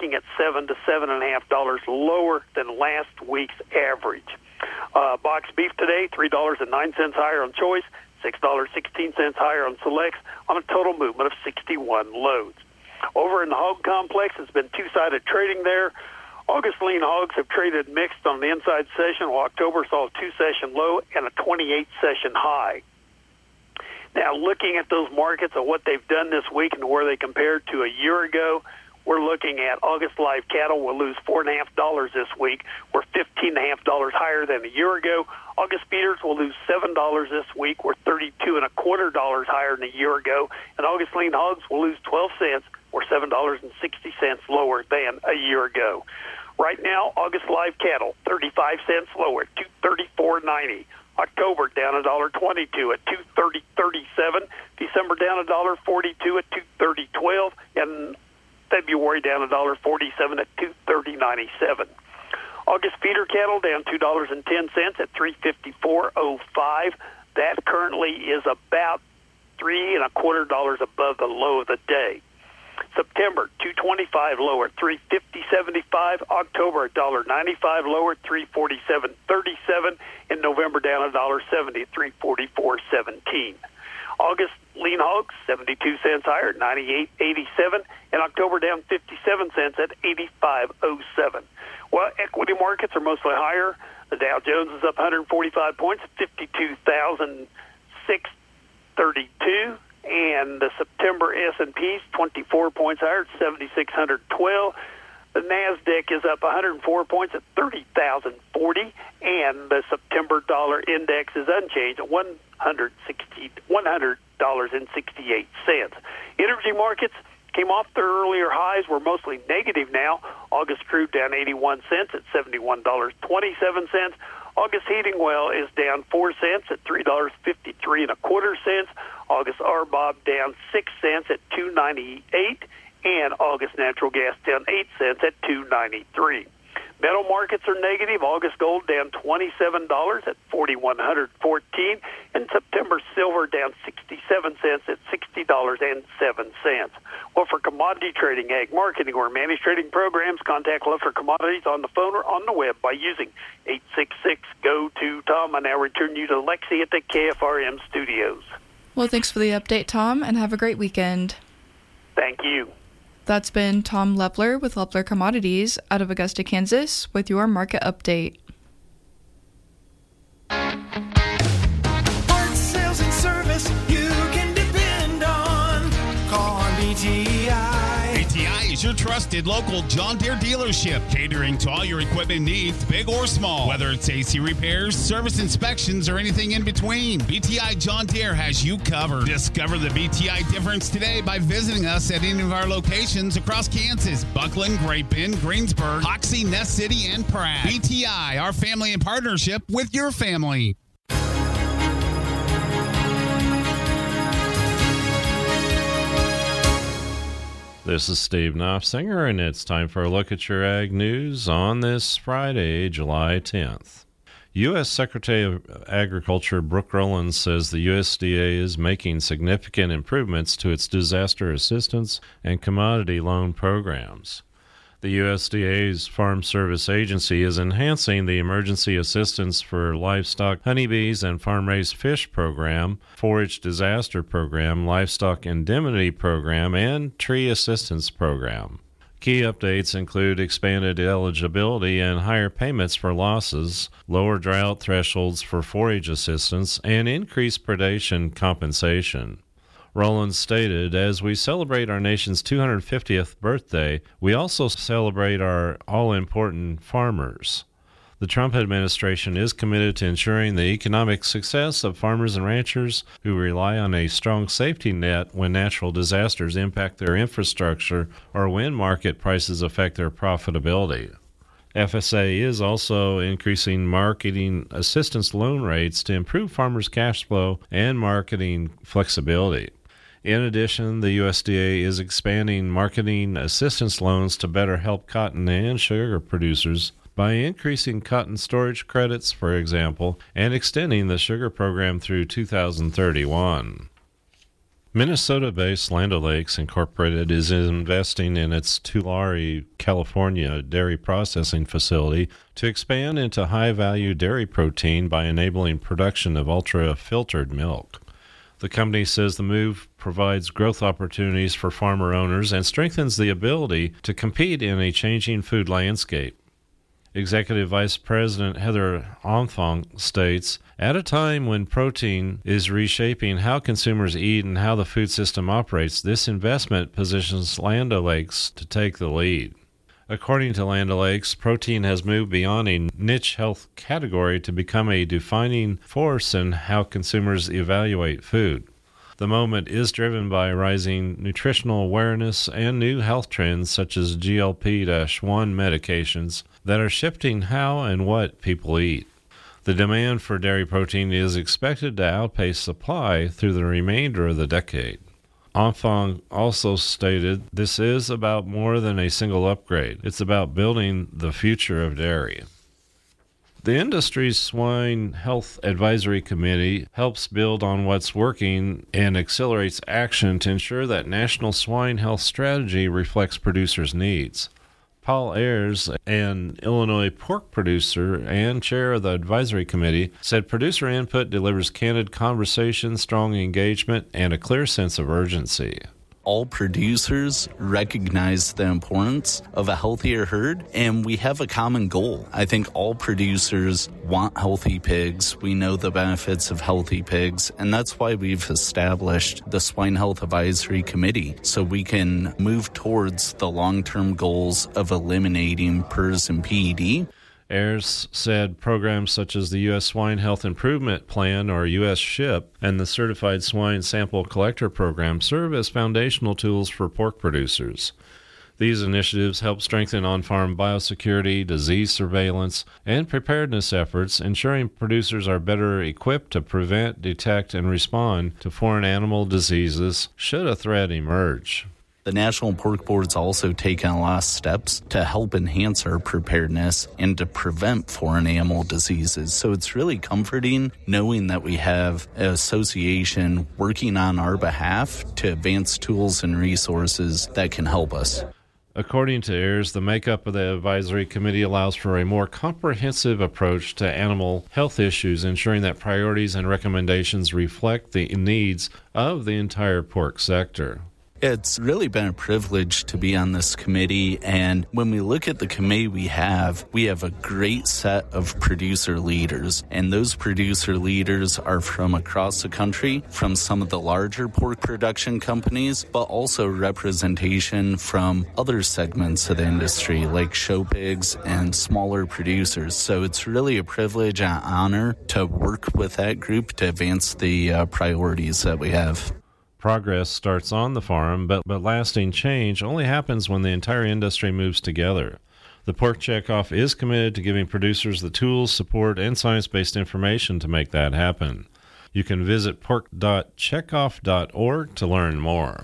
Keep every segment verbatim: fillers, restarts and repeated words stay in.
looking at seven to seven and a half dollars lower than last week's average. Uh, box beef today, three dollars and nine cents higher on choice, six dollars and sixteen cents higher on selects, on a total movement of sixty-one loads. Over in the hog complex, it's been two-sided trading there. August lean hogs have traded mixed on the inside session, while October saw a two-session low and a twenty-eight session high. Now, looking at those markets and what they've done this week and where they compared to a year ago, we're looking at August live cattle will lose four point five dollars this week. We're fifteen point five dollars higher than a year ago. August feeders will lose seven dollars this week. We're thirty-two and a quarter dollars higher than a year ago. And August lean hogs will lose twelve cents. We're seven dollars and sixty cents lower than a year ago. Right now, August live cattle, thirty-five cents lower at two thirty-four ninety. October down a dollar twenty-two at two thirty thirty-seven. December down a dollar forty-two at two thirty twelve, and February down a dollar forty-seven at two thirty ninety-seven. August feeder cattle down two dollars and ten cents at three fifty-four oh five. That currently is about three and a quarter dollars above the low of the day. September two twenty-five lower at three fifty seventy-five. October a dollar ninety-five lower at three forty-seven thirty-seven. In November down a dollar seventy at three forty-four seventeen. August lean hogs seventy-two cents higher at ninety-eight eighty-seven. And October down fifty-seven cents at eighty-five oh seven. Well, equity markets are mostly higher. The Dow Jones is up one hundred forty-five points at fifty-two thousand six hundred thirty-two. And the September S and P is twenty-four points higher at seven thousand six hundred twelve. The NASDAQ is up one hundred four points at thirty thousand forty. And the September dollar index is unchanged at one hundred dollars and sixty-eight cents. Energy markets came off their earlier highs, were mostly negative now. August crude down eighty-one cents at seventy-one dollars and twenty-seven cents. August heating oil is down four cents at three dollars and fifty-three and a quarter cents. August R B O B down six cents at two ninety-eight, and August natural gas down eight cents at two ninety-three. Metal markets are negative. August gold down twenty-seven dollars at forty-one fourteen, and September silver down sixty-seven cents at sixty dollars and seven cents. Well, for commodity trading, ag marketing, or managed trading programs, contact Leffler Commodities on the phone or on the web by using eight six six, G O two, T O M. I now return you to Lexi at the K F R M studios. Well, thanks for the update, Tom, and have a great weekend. Thank you. That's been Tom Lepler with Lepler Commodities out of Augusta, Kansas, with your market update. Parts, sales, and service you can depend on. Call on B T I. B T I is your trusted local John Deere dealership, catering to all your equipment needs, big or small. Whether it's A C repairs, service inspections, or anything in between, B T I John Deere has you covered. Discover the B T I difference today by visiting us at any of our locations across Kansas: Buckland, Great Bend, Greensburg, Hoxie, Ness City, and Pratt. B T I, our family in partnership with your family. This is Steve Knopfsinger, and it's time for a look at your ag news on this Friday, July tenth. U S Secretary of Agriculture Brooke Rollins says the U S D A is making significant improvements to its disaster assistance and commodity loan programs. The U S D A's Farm Service Agency is enhancing the Emergency Assistance for Livestock, Honeybees, and Farm-Raised Fish Program, Forage Disaster Program, Livestock Indemnity Program, and Tree Assistance Program. Key updates include expanded eligibility and higher payments for losses, lower drought thresholds for forage assistance, and increased predation compensation. Rollins stated, as we celebrate our nation's two hundred fiftieth birthday, we also celebrate our all-important farmers. The Trump administration is committed to ensuring the economic success of farmers and ranchers who rely on a strong safety net when natural disasters impact their infrastructure or when market prices affect their profitability. F S A is also increasing marketing assistance loan rates to improve farmers' cash flow and marketing flexibility. In addition, the U S D A is expanding marketing assistance loans to better help cotton and sugar producers by increasing cotton storage credits, for example, and extending the sugar program through two thousand thirty-one. Minnesota-based Land O'Lakes Incorporated is investing in its Tulare, California dairy processing facility to expand into high-value dairy protein by enabling production of ultra-filtered milk. The company says the move provides growth opportunities for farmer owners and strengthens the ability to compete in a changing food landscape. Executive Vice President Heather Onthong states, "At a time when protein is reshaping how consumers eat and how the food system operates, this investment positions Land O'Lakes to take the lead." According to Land O'Lakes, protein has moved beyond a niche health category to become a defining force in how consumers evaluate food. The moment is driven by rising nutritional awareness and new health trends such as G L P one medications that are shifting how and what people eat. The demand for dairy protein is expected to outpace supply through the remainder of the decade. Enfang also stated, "This is about more than a single upgrade. It's about building the future of dairy." The industry's Swine Health Advisory Committee helps build on what's working and accelerates action to ensure that national swine health strategy reflects producers' needs. Paul Ayers, an Illinois pork producer and chair of the advisory committee, said producer input delivers candid conversation, strong engagement, and a clear sense of urgency. All producers recognize the importance of a healthier herd, and we have a common goal. I think all producers want healthy pigs. We know the benefits of healthy pigs, and that's why we've established the Swine Health Advisory Committee, so we can move towards the long-term goals of eliminating P R R S and P E D. Ayers said programs such as the U S Swine Health Improvement Plan, or U S SHIP, and the Certified Swine Sample Collector Program serve as foundational tools for pork producers. These initiatives help strengthen on-farm biosecurity, disease surveillance, and preparedness efforts, ensuring producers are better equipped to prevent, detect, and respond to foreign animal diseases should a threat emerge. The National Pork Board's also taken a lot of steps to help enhance our preparedness and to prevent foreign animal diseases. So it's really comforting knowing that we have an association working on our behalf to advance tools and resources that can help us. According to Ayers, the makeup of the advisory committee allows for a more comprehensive approach to animal health issues, ensuring that priorities and recommendations reflect the needs of the entire pork sector. It's really been a privilege to be on this committee, and when we look at the committee we have, we have a great set of producer leaders, and those producer leaders are from across the country, from some of the larger pork production companies, but also representation from other segments of the industry, like show pigs and smaller producers. So it's really a privilege and honor to work with that group to advance the uh, priorities that we have. Progress starts on the farm, but, but lasting change only happens when the entire industry moves together. The Pork Checkoff is committed to giving producers the tools, support, and science-based information to make that happen. You can visit pork dot checkoff dot org to learn more.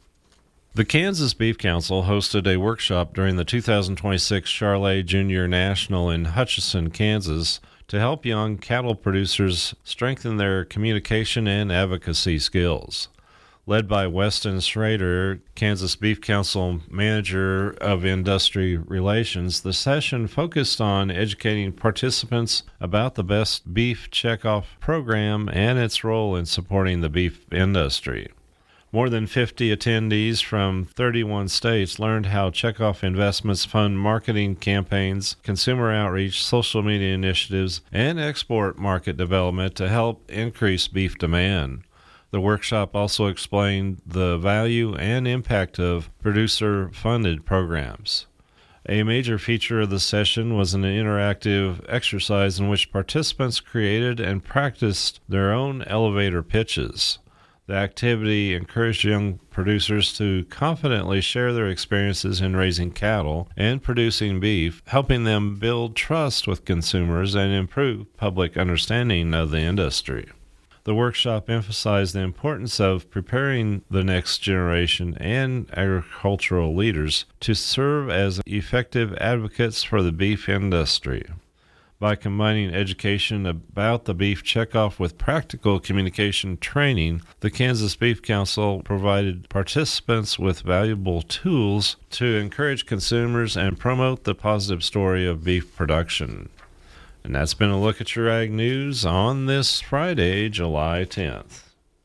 The Kansas Beef Council hosted a workshop during the two thousand twenty-six Charolais Junior National in Hutchinson, Kansas, to help young cattle producers strengthen their communication and advocacy skills. Led by Weston Schrader, Kansas Beef Council Manager of Industry Relations, the session focused on educating participants about the Best Beef Checkoff program and its role in supporting the beef industry. More than fifty attendees from thirty-one states learned how Checkoff investments fund marketing campaigns, consumer outreach, social media initiatives, and export market development to help increase beef demand. The workshop also explained the value and impact of producer-funded programs. A major feature of the session was an interactive exercise in which participants created and practiced their own elevator pitches. The activity encouraged young producers to confidently share their experiences in raising cattle and producing beef, helping them build trust with consumers and improve public understanding of the industry. The workshop emphasized the importance of preparing the next generation and agricultural leaders to serve as effective advocates for the beef industry. By combining education about the beef checkoff with practical communication training, the Kansas Beef Council provided participants with valuable tools to encourage consumers and promote the positive story of beef production. And that's been a look at your ag news on this Friday, July tenth.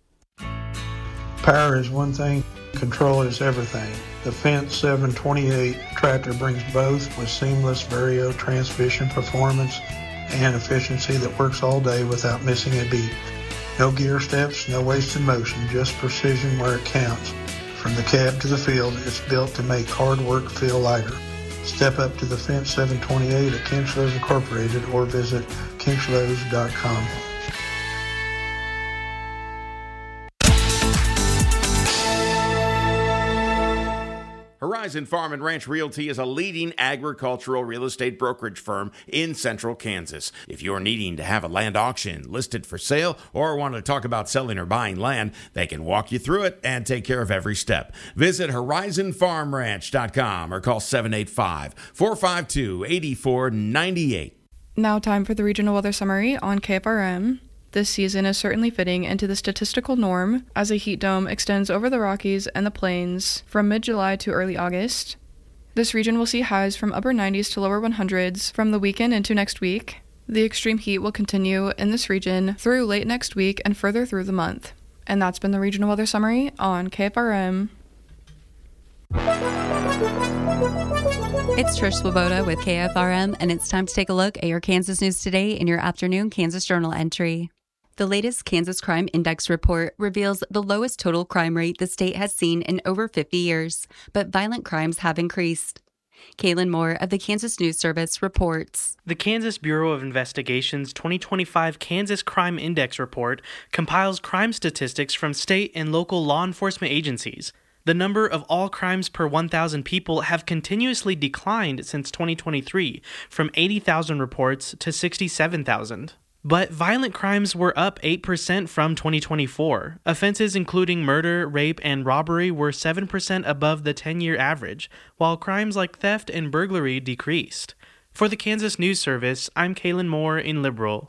Power is one thing, control is everything. The Fendt seven twenty-eight tractor brings both with seamless Vario transmission performance and efficiency that works all day without missing a beat. No gear steps, no wasted motion, just precision where it counts. From the cab to the field, it's built to make hard work feel lighter. Step up to the Fendt seven twenty-eight at Kinchlows Incorporated or visit kinchlows dot com. Horizon Farm and Ranch Realty is a leading agricultural real estate brokerage firm in central Kansas. If you're needing to have a land auction listed for sale or want to talk about selling or buying land, they can walk you through it and take care of every step. Visit horizon farm ranch dot com or call seven eight five, four five two, eight four nine eight. Now time for the regional weather summary on K F R M. This season is certainly fitting into the statistical norm as a heat dome extends over the Rockies and the Plains from mid-July to early August. This region will see highs from upper nineties to lower hundreds from the weekend into next week. The extreme heat will continue in this region through late next week and further through the month. And that's been the regional weather summary on K F R M. It's Trish Swoboda with K F R M, and it's time to take a look at your Kansas news today in your afternoon Kansas Journal entry. The latest Kansas Crime Index report reveals the lowest total crime rate the state has seen in over fifty years, but violent crimes have increased. Kaylin Moore of the Kansas News Service reports. The Kansas Bureau of Investigation's twenty twenty-five Kansas Crime Index report compiles crime statistics from state and local law enforcement agencies. The number of all crimes per one thousand people have continuously declined since twenty twenty-three, from eighty thousand reports to sixty-seven thousand. But violent crimes were up eight percent from twenty twenty-four. Offenses including murder, rape, and robbery were seven percent above the ten-year average, while crimes like theft and burglary decreased. For the Kansas News Service, I'm Kaylin Moore in Liberal.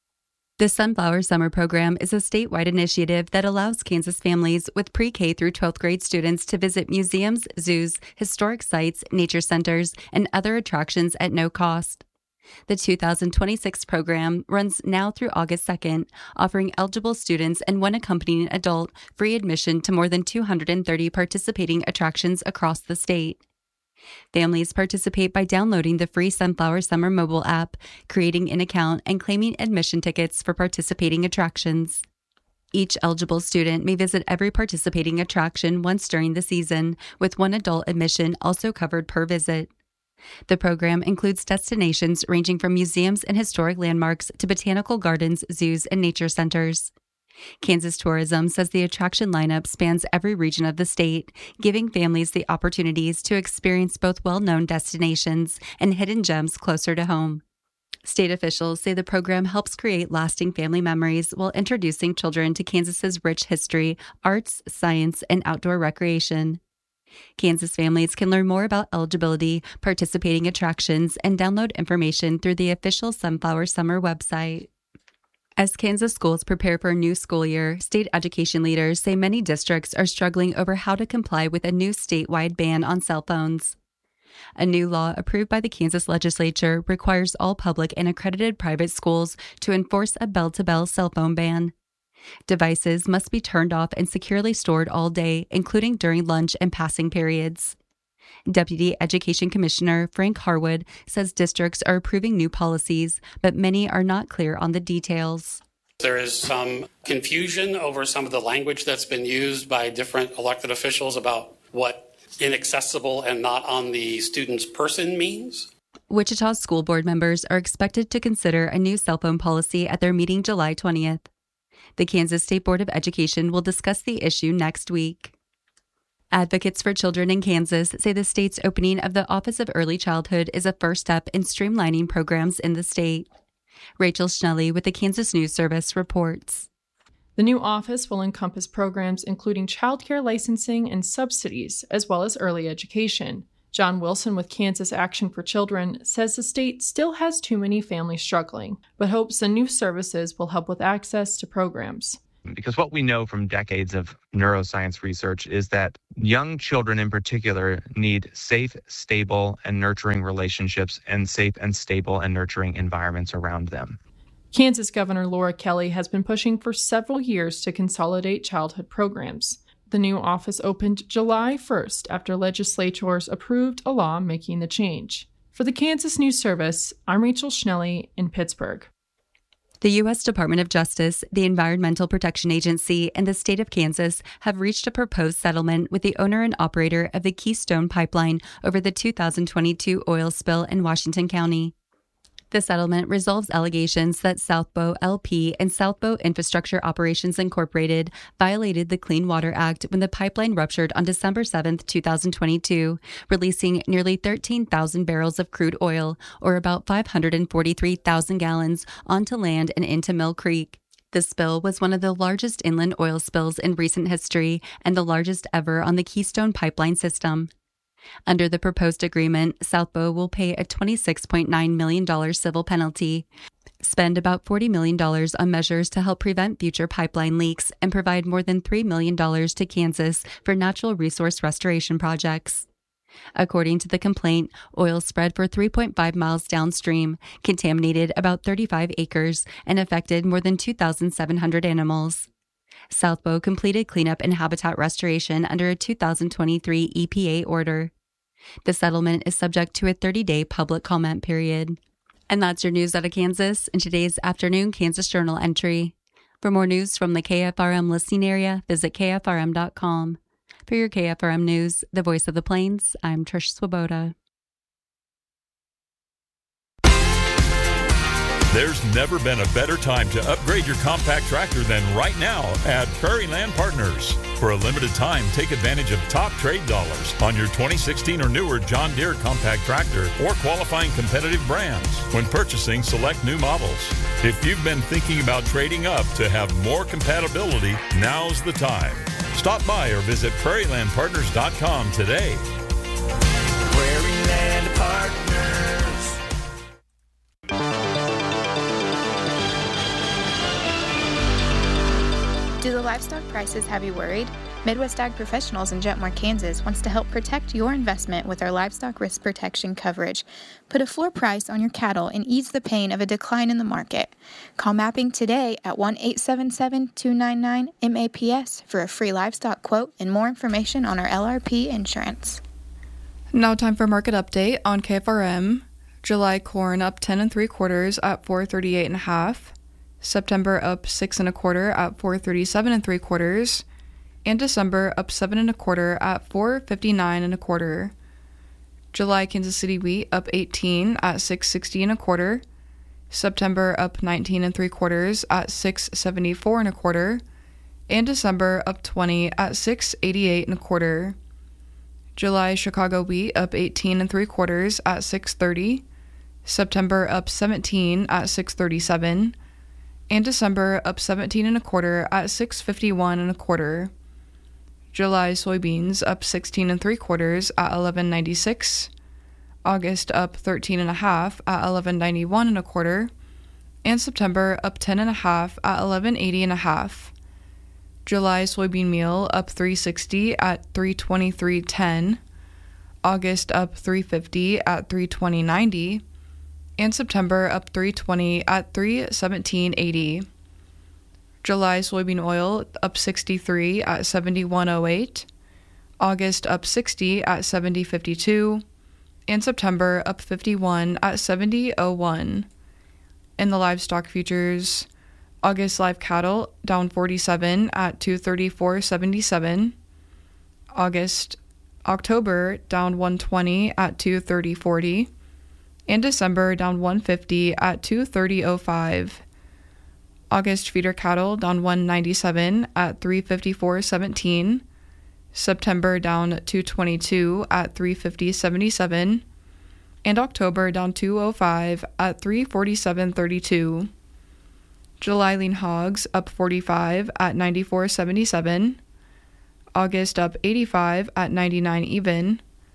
The Sunflower Summer Program is a statewide initiative that allows Kansas families with pre-K through twelfth grade students to visit museums, zoos, historic sites, nature centers, and other attractions at no cost. The two thousand twenty-six program runs now through August second, offering eligible students and one accompanying adult free admission to more than two hundred thirty participating attractions across the state. Families participate by downloading the free Sunflower Summer mobile app, creating an account, and claiming admission tickets for participating attractions. Each eligible student may visit every participating attraction once during the season, with one adult admission also covered per visit. The program includes destinations ranging from museums and historic landmarks to botanical gardens, zoos, and nature centers. Kansas Tourism says the attraction lineup spans every region of the state, giving families the opportunities to experience both well-known destinations and hidden gems closer to home. State officials say the program helps create lasting family memories while introducing children to Kansas's rich history, arts, science, and outdoor recreation. Kansas families can learn more about eligibility, participating attractions, and download information through the official Sunflower Summer website. As Kansas schools prepare for a new school year, state education leaders say many districts are struggling over how to comply with a new statewide ban on cell phones. A new law approved by the Kansas legislature requires all public and accredited private schools to enforce a bell-to-bell cell phone ban. Devices must be turned off and securely stored all day, including during lunch and passing periods. Deputy Education Commissioner Frank Harwood says districts are approving new policies, but many are not clear on the details. There is some confusion over some of the language that's been used by different elected officials about what inaccessible and not on the student's person means. Wichita school board members are expected to consider a new cell phone policy at their meeting July twentieth. The Kansas State Board of Education will discuss the issue next week. Advocates for Children in Kansas say the state's opening of the Office of Early Childhood is a first step in streamlining programs in the state. Rachel Schnelly with the Kansas News Service reports. The new office will encompass programs including child care licensing and subsidies, as well as early education. John Wilson with Kansas Action for Children says the state still has too many families struggling, but hopes the new services will help with access to programs. Because what we know from decades of neuroscience research is that young children in particular need safe, stable, and nurturing relationships and safe and stable and nurturing environments around them. Kansas Governor Laura Kelly has been pushing for several years to consolidate childhood programs. The new office opened July first after legislators approved a law making the change. For the Kansas News Service, I'm Rachel Schnelly in Pittsburgh. The U S Department of Justice, the Environmental Protection Agency, and the state of Kansas have reached a proposed settlement with the owner and operator of the Keystone Pipeline over the two thousand twenty-two oil spill in Washington County. The settlement resolves allegations that South Bow L P and South Bow Infrastructure Operations Incorporated violated the Clean Water Act when the pipeline ruptured on December seventh, twenty twenty-two, releasing nearly thirteen thousand barrels of crude oil, or about five hundred forty-three thousand gallons, onto land and into Mill Creek. The spill was one of the largest inland oil spills in recent history and the largest ever on the Keystone Pipeline system. Under the proposed agreement, South Bow will pay a twenty-six point nine million dollars civil penalty, spend about forty million dollars on measures to help prevent future pipeline leaks, and provide more than three million dollars to Kansas for natural resource restoration projects. According to the complaint, oil spread for three point five miles downstream, contaminated about thirty-five acres, and affected more than two thousand seven hundred animals. South Bow completed cleanup and habitat restoration under a two thousand twenty-three E P A order. The settlement is subject to a thirty-day public comment period. And that's your news out of Kansas in today's afternoon Kansas Journal entry. For more news from the K F R M listening area, visit K F R M dot com. For your K F R M News, the voice of the Plains, I'm Trish Swoboda. There's never been a better time to upgrade your compact tractor than right now at Prairie Land Partners. For a limited time, take advantage of top trade dollars on your twenty sixteen or newer John Deere compact tractor or qualifying competitive brands when purchasing select new models. If you've been thinking about trading up to have more compatibility, now's the time. Stop by or visit prairie land partners dot com today. Prairie Land Partners. Do the livestock prices have you worried? Midwest Ag Professionals in Jetmore, Kansas wants to help protect your investment with our livestock risk protection coverage. Put a floor price on your cattle and ease the pain of a decline in the market. Call Mapping today at one eight seven seven, two nine nine, M A P S for a free livestock quote and more information on our L R P insurance. Now time for market update on K F R M. July corn up ten and three quarters at four thirty-eight and a half. September up six and a quarter at four thirty-seven and three quarters, and December up seven and a quarter at four fifty-nine and a quarter. July Kansas City wheat up eighteen at six sixty and a quarter. September up nineteen and three quarters at six seventy-four and a quarter, and December up twenty at six eighty-eight and a quarter. July Chicago wheat up eighteen and three quarters at six thirty. September up seventeen at six thirty-seven. And December up seventeen and a quarter at six fifty-one and a quarter. July soybeans up sixteen and three quarters at eleven ninety-six. August up thirteen and a half at eleven ninety-one and a quarter, and September up ten and a half at eleven eighty and a half. July soybean meal up three sixty at three twenty-three ten. August up three fifty at three twenty ninety. And September up three twenty at three seventeen eighty. July soybean oil up sixty-three at seventy-one oh eight. August up sixty at seventy fifty-two. And September up fifty-one at seventy oh one. In the livestock futures, August live cattle down forty-seven at two thirty-four seventy-seven. August October down one twenty at two thirty forty. And December down one fifty at two thirty oh five. August feeder cattle down one ninety-seven at three fifty-four seventeen. September down two twenty-two at three fifty seventy-seven. And October down two oh five at three forty-seven thirty-two. July lean hogs up forty-five at ninety-four seventy-seven. August up eighty-five at ninety-nine even.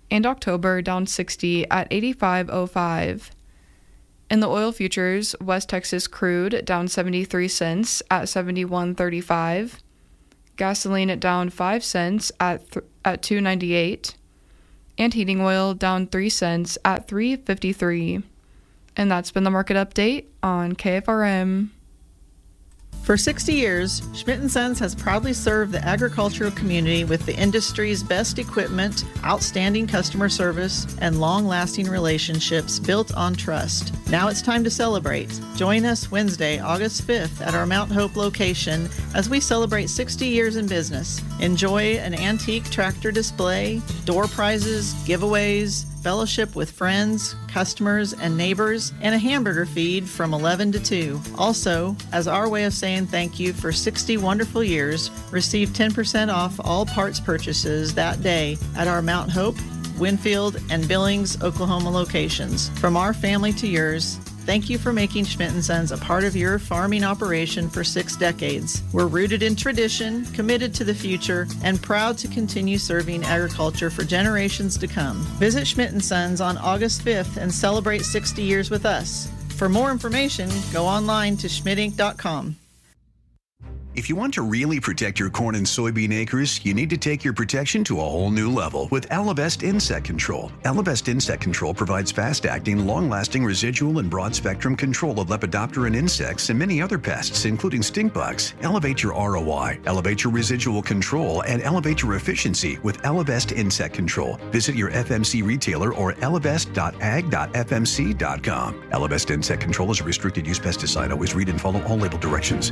and October down sixty at eighty-five oh five. In the oil futures, West Texas crude down seventy-three cents at seventy-one thirty-five. Gasoline down five cents at th- at two ninety-eight. And heating oil down three cents at three fifty-three. And that's been the market update on K F R M. For sixty years, Schmidt and Sons has proudly served the agricultural community with the industry's best equipment, outstanding customer service, and long-lasting relationships built on trust. Now it's time to celebrate. Join us Wednesday, August fifth at our Mount Hope location as we celebrate sixty years in business. Enjoy an antique tractor display, door prizes, giveaways, fellowship with friends, customers, and neighbors, and a hamburger feed from eleven to two. Also, as our way of saying thank you for sixty wonderful years, receive ten percent off all parts purchases that day at our Mount Hope, Winfield, and Billings, Oklahoma locations. From our family to yours, thank you for making Schmidt and Sons a part of your farming operation for six decades. We're rooted in tradition, committed to the future, and proud to continue serving agriculture for generations to come. Visit Schmidt and Sons on August fifth and celebrate sixty years with us. For more information, go online to schmidt inc dot com. If you want to really protect your corn and soybean acres, you need to take your protection to a whole new level with Elevest Insect Control. Elevest Insect Control provides fast-acting, long-lasting residual and broad-spectrum control of Lepidopteran insects and many other pests, including stink bugs. Elevate your R O I, elevate your residual control, and elevate your efficiency with Elevest Insect Control. Visit your F M C retailer or elevest dot ag dot f m c dot com. Elevest Insect Control is a restricted-use pesticide. Always read and follow all label directions.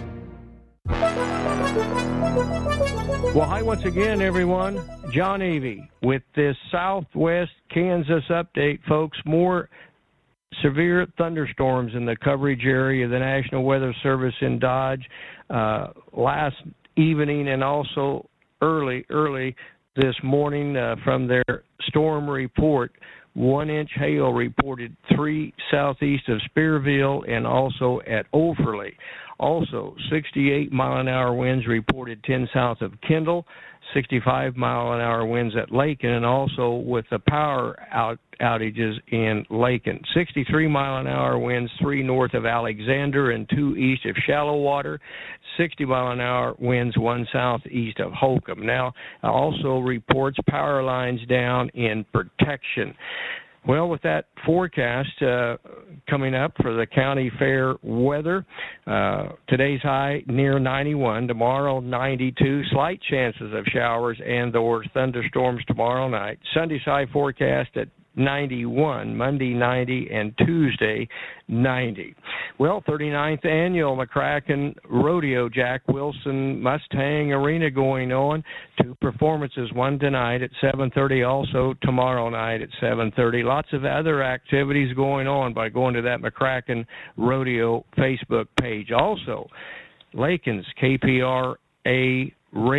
Well, hi once again, everyone. John Avey with this Southwest Kansas update, folks. More severe thunderstorms in the coverage area of the National Weather Service in Dodge uh, last evening and also early, early this morning uh, from their storm report. One inch hail reported three southeast of Spearville and also at Overley. Also, sixty-eight mile an hour winds reported ten south of Kendall, sixty-five mile an hour winds at Lakin, and also with the power out outages in Lakin. sixty-three mile an hour winds, three north of Alexander and two east of Shallow-Water. sixty mile an hour winds, one southeast of Holcomb. Now, also reports power lines down in Protection. Well, with that forecast uh, coming up for the county fair weather, uh, today's high near ninety-one, tomorrow ninety-two, slight chances of showers and or thunderstorms tomorrow night. Sunday's high forecast at ninety-one, Monday ninety, and Tuesday ninety. Well, thirty-ninth Annual McCracken Rodeo, Jack Wilson Mustang Arena going on. Two performances, one tonight at seven thirty, also tomorrow night at seven thirty. Lots of other activities going on by going to that McCracken Rodeo Facebook page. Also, Lakin's K P R A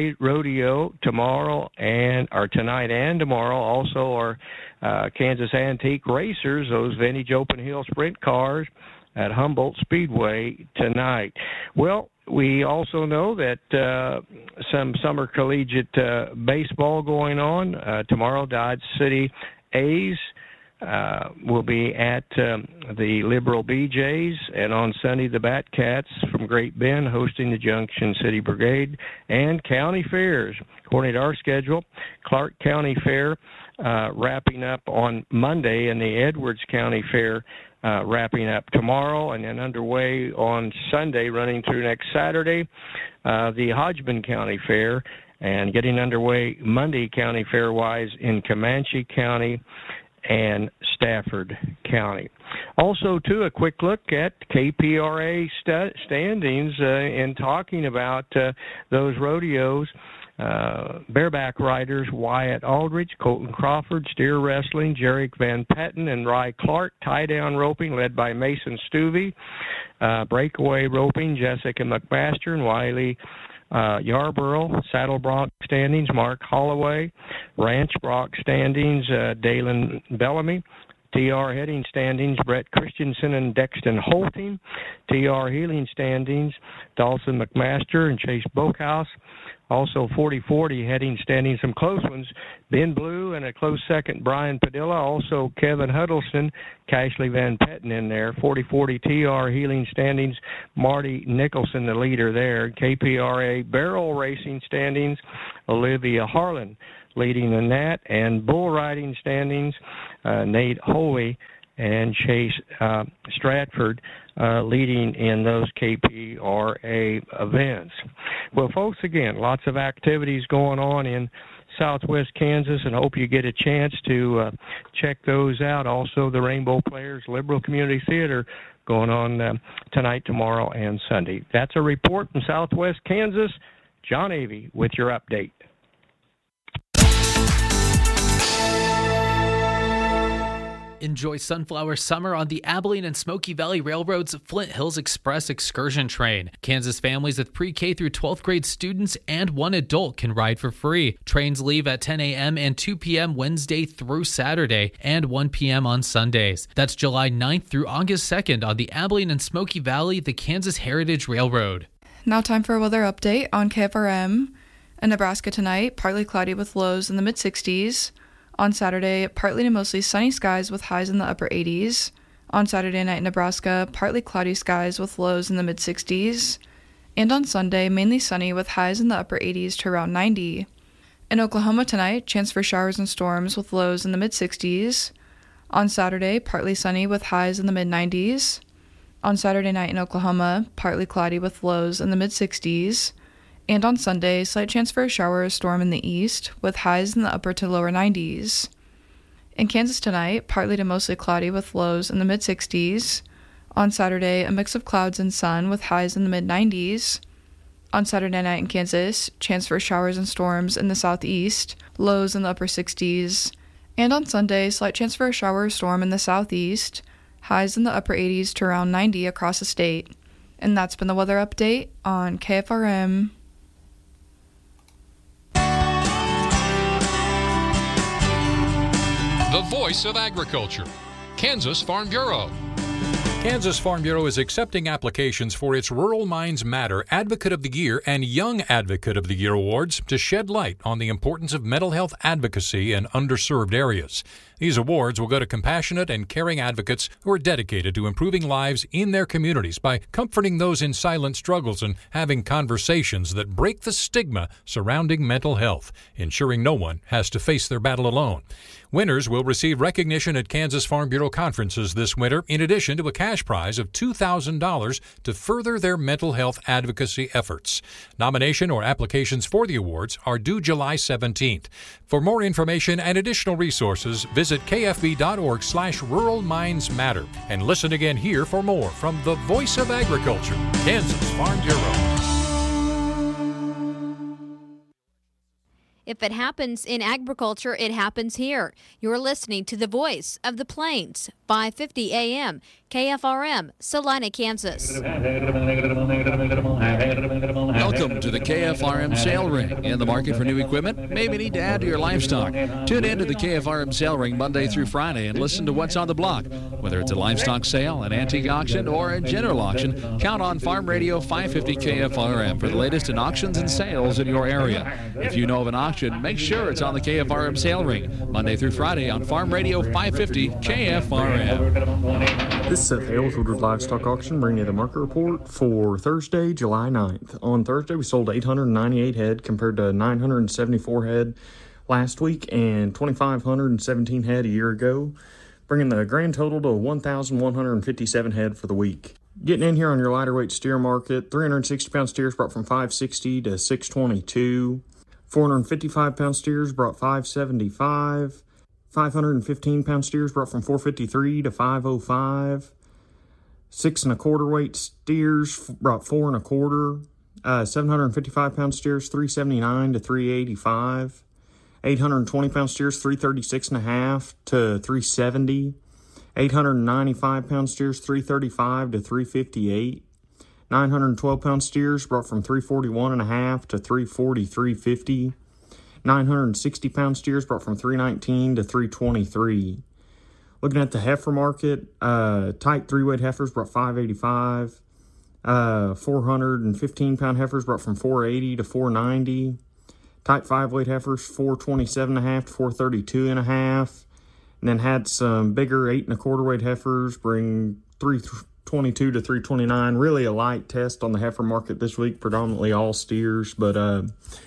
Rodeo tomorrow and or tonight and tomorrow. Also our uh, Kansas Antique Racers, those vintage open hill sprint cars at Humboldt Speedway tonight. Well, we also know that uh, some summer collegiate uh, baseball going on uh, tomorrow. Dodge City A's Uh, will be at um, the Liberal B Js, and on Sunday the Batcats from Great Bend hosting the Junction City Brigade, and county fairs. According to our schedule, Clark County Fair uh, wrapping up on Monday, and the Edwards County Fair uh, wrapping up tomorrow, and then underway on Sunday, running through next Saturday, uh, the Hodgman County Fair, and getting underway Monday county fair-wise in Comanche County and Stafford County. Also, too, a quick look at K P R A st- standings uh, in talking about uh, those rodeos. Uh, bareback riders Wyatt Aldridge, Colton Crawford, steer wrestling Jarek Van Patten and Rye Clark, tie-down roping led by Mason Stuvey, uh, breakaway roping Jessica McMaster and Wiley Uh, Yarborough, Saddle Bronc standings, Mark Holloway, Ranch Bronc standings, uh, Dalen Bellamy, T R heading standings, Brett Christensen and Dexton Holting. T R heeling standings, Dawson McMaster and Chase Boakhouse. Also forty forty heading standings, some close ones. Ben Blue and a close second, Brian Padilla. Also Kevin Huddleston, Cashley Van Petten in there. forty forty T R heeling standings, Marty Nicholson the leader there. K P R A barrel racing standings, Olivia Harlan leading the Nat. And bull riding standings, uh, Nate Hoey and Chase uh, Stratford uh, leading in those K P R A events. Well, folks, again, lots of activities going on in Southwest Kansas, and hope you get a chance to uh, check those out. Also, the Rainbow Players Liberal Community Theater going on uh, tonight, tomorrow, and Sunday. That's a report from Southwest Kansas. John Avey with your update. Enjoy Sunflower Summer on the Abilene and Smoky Valley Railroad's Flint Hills Express excursion train. Kansas families with pre-K through twelfth grade students and one adult can ride for free. Trains leave at ten a.m. and two p.m. Wednesday through Saturday and one p.m. on Sundays. That's July ninth through August second on the Abilene and Smoky Valley, the Kansas Heritage Railroad. Now time for a weather update on K F R M. In Nebraska tonight, partly cloudy with lows in the mid-sixties. On Saturday, partly to mostly sunny skies with highs in the upper eighties. On Saturday night in Nebraska, partly cloudy skies with lows in the mid-sixties. And on Sunday, mainly sunny with highs in the upper eighties to around ninety. In Oklahoma tonight, chance for showers and storms with lows in the mid-sixties. On Saturday, partly sunny with highs in the mid-nineties. On Saturday night in Oklahoma, partly cloudy with lows in the mid-sixties. And on Sunday, slight chance for a shower or storm in the east, with highs in the upper to lower nineties. In Kansas tonight, partly to mostly cloudy with lows in the mid-sixties. On Saturday, a mix of clouds and sun with highs in the mid-nineties. On Saturday night in Kansas, chance for showers and storms in the southeast, lows in the upper sixties. And on Sunday, slight chance for a shower or storm in the southeast, highs in the upper eighties to around ninety across the state. And that's been the weather update on K F R M. The voice of agriculture, Kansas Farm Bureau. Kansas Farm Bureau is accepting applications for its Rural Minds Matter Advocate of the Year and Young Advocate of the Year awards to shed light on the importance of mental health advocacy in underserved areas. These awards will go to compassionate and caring advocates who are dedicated to improving lives in their communities by comforting those in silent struggles and having conversations that break the stigma surrounding mental health, ensuring no one has to face their battle alone. Winners will receive recognition at Kansas Farm Bureau conferences this winter, in addition to a cash prize of two thousand dollars to further their mental health advocacy efforts. Nomination or applications for the awards are due July seventeenth. For more information and additional resources, visit kfb.org slash Rural Minds Matter. And listen again here for more from the Voice of Agriculture, Kansas Farm Bureau. If it happens in agriculture, it happens here. You're listening to the Voice of the Plains, five fifty A M, K F R M, Salina, Kansas. Welcome to the K F R M Sale Ring. In the market for new equipment? Maybe need to add to your livestock. Tune in to the K F R M Sale Ring Monday through Friday and listen to what's on the block. Whether it's a livestock sale, an antique auction, or a general auction, count on Farm Radio five fifty K F R M for the latest in auctions and sales in your area. If you know of an auction, make sure it's on the K F R M Sale Ring, Monday through Friday on Farm Radio five fifty K F R M. This is Seth Hale with Woodward Livestock Auction, bringing you the market report for Thursday, July ninth. On Thursday, we sold eight hundred ninety-eight head compared to nine hundred seventy-four head last week and two thousand five hundred seventeen head a year ago, bringing the grand total to one thousand one hundred fifty-seven head for the week. Getting in here on your lighter weight steer market, three hundred sixty pound steers brought from five sixty to six twenty-two. four hundred fifty-five pound steers brought five seventy-five. five hundred fifteen pound steers brought from four fifty-three to five oh five. Six and a quarter weight steers brought four and a quarter. Uh, seven hundred fifty-five pound steers three seventy-nine to three eighty-five. eight hundred twenty pound steers three thirty-six and a half to three seventy. eight hundred ninety-five pound steers three thirty-five to three fifty-eight. nine hundred twelve pound steers brought from three forty-one and a half to three forty, three fifty. nine hundred sixty pound steers brought from three nineteen to three twenty-three. Looking at the heifer market, uh, tight three-weight heifers brought five eighty-five. Uh, four hundred fifteen pound heifers brought from four eighty to four ninety. Tight five-weight heifers, four twenty-seven and a half to four thirty-two and a half. And then had some bigger eight and a quarter weight heifers bring three twenty-two to three twenty-nine. Really a light test on the heifer market this week, predominantly all steers. But uh,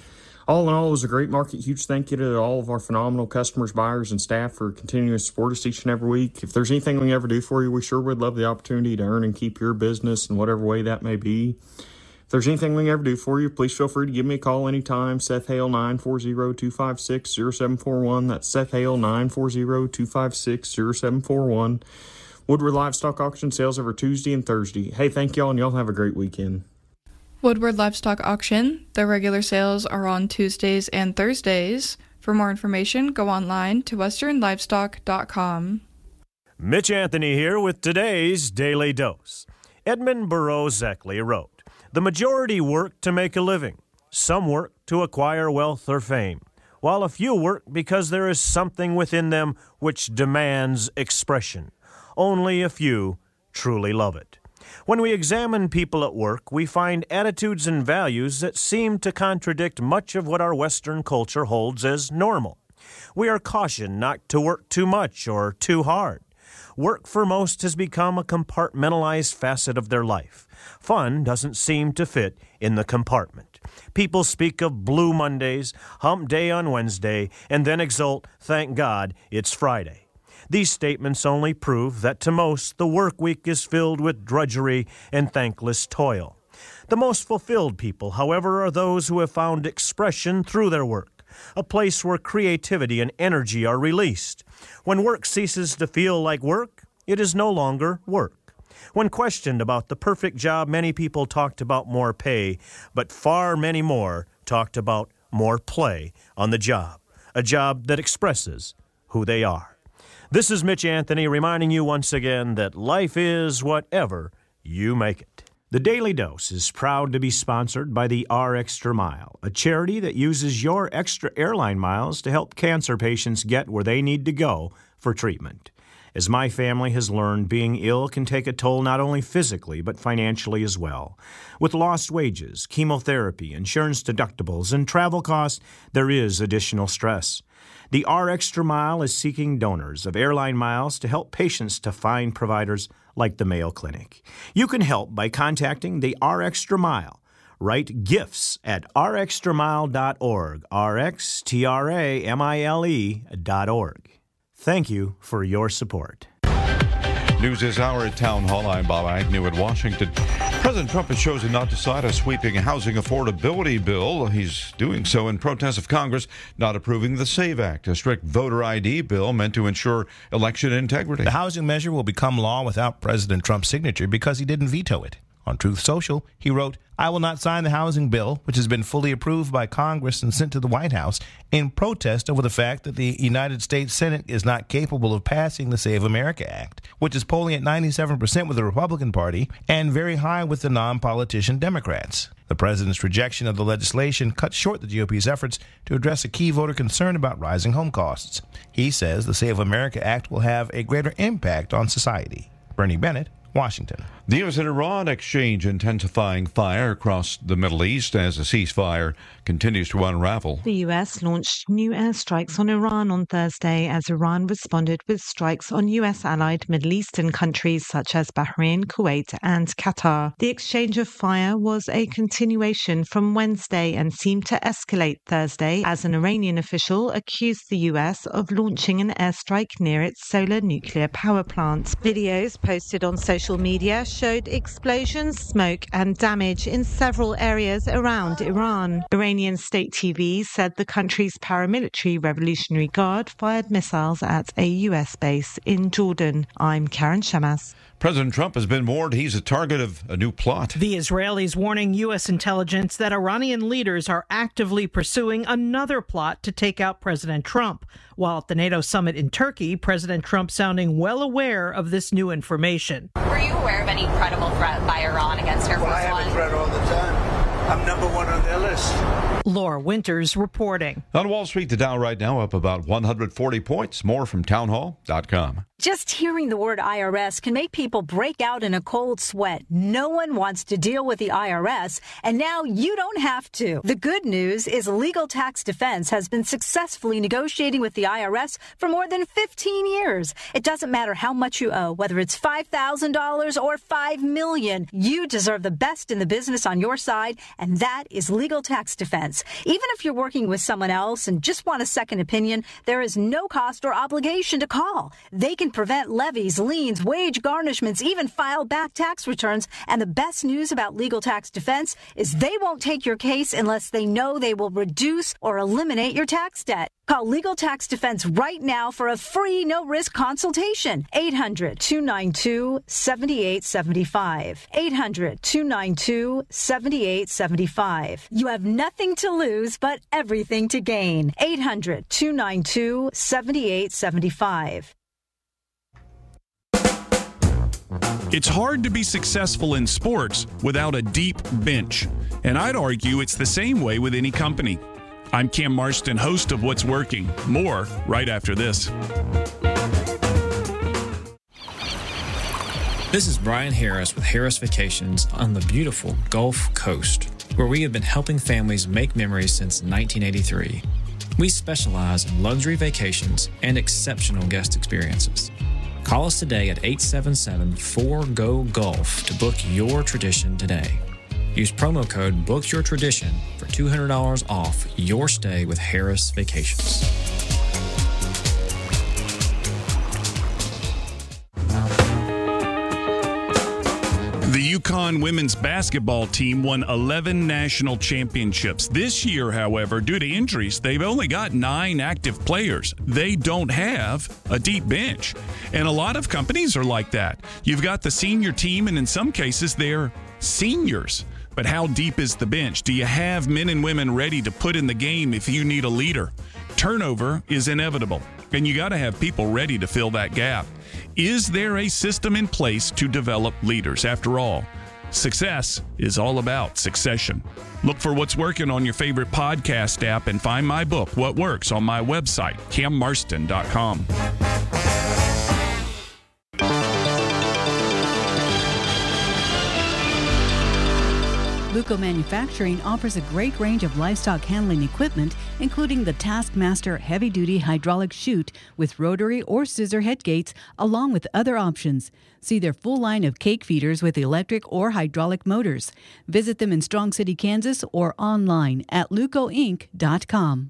all in all, it was a great market. Huge thank you to all of our phenomenal customers, buyers, and staff for continuing to support us each and every week. If there's anything we can ever do for you, we sure would love the opportunity to earn and keep your business in whatever way that may be. If there's anything we can ever do for you, please feel free to give me a call anytime. Seth Hale, nine four zero, two five six, zero seven four one. That's Seth Hale, nine four zero, two five six, zero seven four one. Woodward Livestock Auction sales over Tuesday and Thursday. Hey, thank y'all, and y'all have a great weekend. Woodward Livestock Auction. Their regular sales are on Tuesdays and Thursdays. For more information, go online to western livestock dot com. Mitch Anthony here with today's Daily Dose. Edmund Burroughs Eckley wrote, "The majority work to make a living. Some work to acquire wealth or fame, while a few work because there is something within them which demands expression. Only a few truly love it." When we examine people at work, we find attitudes and values that seem to contradict much of what our Western culture holds as normal. We are cautioned not to work too much or too hard. Work for most has become a compartmentalized facet of their life. Fun doesn't seem to fit in the compartment. People speak of Blue Mondays, Hump Day on Wednesday, and then exult, "Thank God it's Friday." These statements only prove that to most the work week is filled with drudgery and thankless toil. The most fulfilled people, however, are those who have found expression through their work, a place where creativity and energy are released. When work ceases to feel like work, it is no longer work. When questioned about the perfect job, many people talked about more pay, but far many more talked about more play on the job, a job that expresses who they are. This is Mitch Anthony reminding you once again that life is whatever you make it. The Daily Dose is proud to be sponsored by the R Extra Mile, a charity that uses your extra airline miles to help cancer patients get where they need to go for treatment. As my family has learned, being ill can take a toll not only physically but financially as well. With lost wages, chemotherapy, insurance deductibles, and travel costs, there is additional stress. The R Extra Mile is seeking donors of airline miles to help patients to find providers like the Mayo Clinic. You can help by contacting the R Extra Mile. Write gifts at r extra mile dot org, R X T R A M I L E dot org. Thank you for your support. News this hour at Town Hall. I'm Bob Agnew at Washington. President Trump has chosen not to sign a sweeping housing affordability bill. He's doing so in protest of Congress not approving the SAVE Act, a strict voter I D bill meant to ensure election integrity. The housing measure will become law without President Trump's signature because he didn't veto it. On Truth Social, he wrote, "I will not sign the housing bill, which has been fully approved by Congress and sent to the White House, in protest over the fact that the United States Senate is not capable of passing the Save America Act, which is polling at ninety-seven percent with the Republican Party and very high with the non-politician Democrats." The president's rejection of the legislation cut short the G O P's efforts to address a key voter concern about rising home costs. He says the Save America Act will have a greater impact on society. Bernie Bennett, Washington. The U S and Iran exchange intensifying fire across the Middle East as the ceasefire continues to unravel. The U S launched new airstrikes on Iran on Thursday as Iran responded with strikes on U S-allied Middle Eastern countries such as Bahrain, Kuwait and Qatar. The exchange of fire was a continuation from Wednesday and seemed to escalate Thursday as an Iranian official accused the U S of launching an airstrike near its solar nuclear power plant. Videos posted on social media showed explosions, smoke and damage in several areas around Iran. Iranian state T V said the country's paramilitary Revolutionary Guard fired missiles at a U S base in Jordan. I'm Karen Shamas. President Trump has been warned he's a target of a new plot. The Israelis warning U S intelligence that Iranian leaders are actively pursuing another plot to take out President Trump. While at the NATO summit in Turkey, President Trump sounding well aware of this new information. Were you aware of any credible threat by Iran against Air Force Well, I have One? a threat all the time. I'm number one on their list. Laura Winters reporting. On Wall Street, the Dow right now up about one hundred forty points. More from townhall dot com. Just hearing the word I R S can make people break out in a cold sweat. No one wants to deal with the I R S, and now you don't have to. The good news is Legal Tax Defense has been successfully negotiating with the I R S for more than fifteen years. It doesn't matter how much you owe, whether it's five thousand dollars or five million dollars. You deserve the best in the business on your side, and that is Legal Tax Defense. Even if you're working with someone else and just want a second opinion, there is no cost or obligation to call. They can prevent levies, liens, wage garnishments, even file back tax returns. And the best news about Legal Tax Defense is they won't take your case unless they know they will reduce or eliminate your tax debt. Call Legal Tax Defense right now for a free, no-risk consultation. eight hundred, two nine two, seven eight seven five. eight hundred, two nine two, seven eight seven five. You have nothing to lose but everything to gain. eight hundred, two nine two, seven eight seven five. It's hard to be successful in sports without a deep bench, and I'd argue it's the same way with any company. I'm Cam Marston, host of What's Working. More right after this. This is Brian Harris with Harris Vacations on the beautiful Gulf Coast, where we have been helping families make memories since nineteen eighty-three. We specialize in luxury vacations and exceptional guest experiences. Call us today at eight seven seven, four, G O, Gulf to book your tradition today. Use promo code BOOKYOURTRADITION for two hundred dollars off your stay with Harris Vacations. The UConn women's basketball team won eleven national championships. This year, however, due to injuries, they've only got nine active players. They don't have a deep bench. And a lot of companies are like that. You've got the senior team, and in some cases, they're seniors. But how deep is the bench? Do you have men and women ready to put in the game if you need a leader? Turnover is inevitable, and you got to have people ready to fill that gap. Is there a system in place to develop leaders? After all, success is all about succession. Look for What's Working on your favorite podcast app and find my book, What Works, on my website, cam marston dot com. Luco Manufacturing offers a great range of livestock handling equipment, including the Taskmaster heavy-duty hydraulic chute with rotary or scissor head gates, along with other options. See their full line of cake feeders with electric or hydraulic motors. Visit them in Strong City, Kansas, or online at luco inc dot com.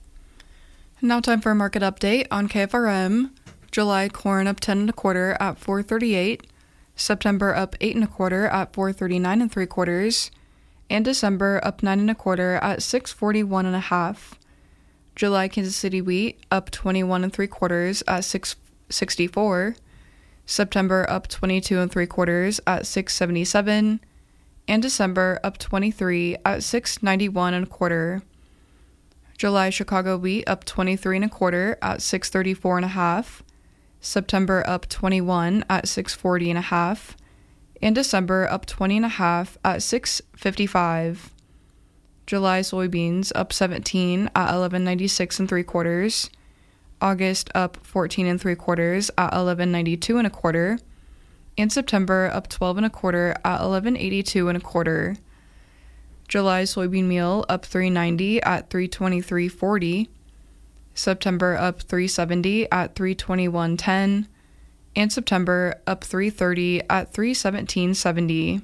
Now time for a market update on K F R M. July corn up ten and a quarter at four thirty-eight. September up eight and a quarter at four thirty-nine and three quarters. And December up nine and a quarter at six forty-one and a half. July Kansas City wheat up twenty-one and three quarters at six sixty-four. September up twenty-two and three quarters at six seventy-seven. And December up twenty-three at six ninety-one and a quarter. July Chicago wheat up twenty-three and a quarter at six thirty-four and a half. September up twenty-one at six forty and a half. In December, up twenty and a half at six fifty-five. July soybeans up seventeen at eleven ninety-six and three quarters. August up fourteen and three quarters at eleven ninety-two and a quarter. In September, up twelve and a quarter at eleven eighty-two and a quarter. July soybean meal up three ninety at three twenty-three forty. September up three seventy at three twenty-one ten. And September up three thirty at three seventeen seventy.